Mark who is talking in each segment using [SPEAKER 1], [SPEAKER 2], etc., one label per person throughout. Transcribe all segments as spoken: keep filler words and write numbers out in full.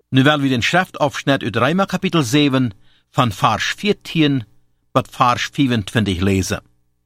[SPEAKER 1] Nu willen we den schriftafschnitt uit Römer kapitel zeven van vers veertien tot vers vierentwintig lezen.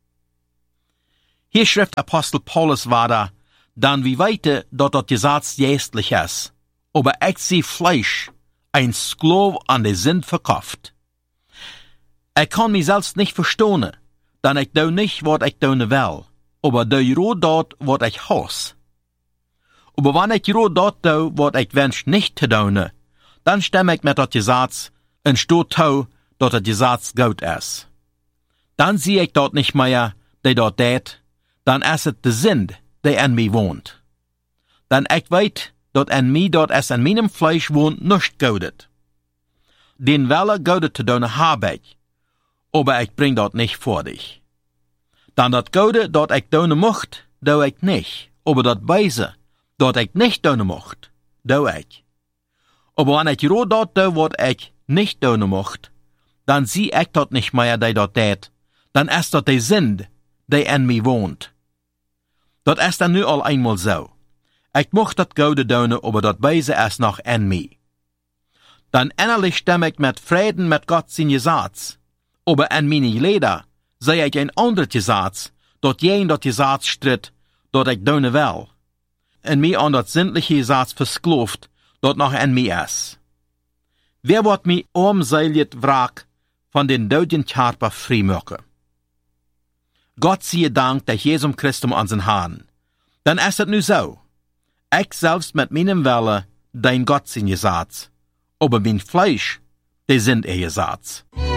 [SPEAKER 1] Hier schrijft Apostel Paulus weiter, dann wir weten, dass das Gesetz geistlich ist, aber ich sie Fleisch, ein Sklav an der Sünde verkauft. Ich kann mich selbst nicht verstehen, denn ich tue nicht, was ich tun will, aber tue nur dort, was ich hasse. Aber wenn ich nur dort tue, was ich wünsche nicht zu tun, dann stimme ich mit das Gesetz und stehe zu, dass das Gesetz gut ist. Dann sehe ich dort nicht mehr, die dort tät, dann ist es die Sünde, die in mir wohnt. Denn ich weiß, dass in mir dort es in meinem Fleisch wohnt nicht goudet. Den Wille goudet zu tun habe ich, aber ich bring dort nicht vor dich. Dann das Gute, dort ich tun mocht, tue ich nicht, aber das Böse, dort ich nicht tun mocht, tue ich. Aber wenn ich roh dort tue, was ich nicht tun mocht, dann sieh ich dort nicht mehr, die dort tät, dann ist dort die Sünde, die in mir wohnt. Dat ist dann nu al einmal so. Ich mocht dat Gute tun, aber dat Böse ist noch in mir. Dann innerlich stimme ich mit Frieden mit Gott sein Gesetz, aber in meine Leder sehe ich ein anderes Gesetz, dat jen dat Gesetz stritt, dat ich tun will. In mir an dat sündliche Gesetz verskloft, dat noch in mir ist. Wer wird mir armselig wraak von den doden Körper freimachen? Gott sei Dank durch Jesus Christus unseren Herrn. Dann ist es nu so. Ich selbst mit meinem Wille, dein Gott sein Gesetz, aber mein Fleisch, der sind ihr Gesetz.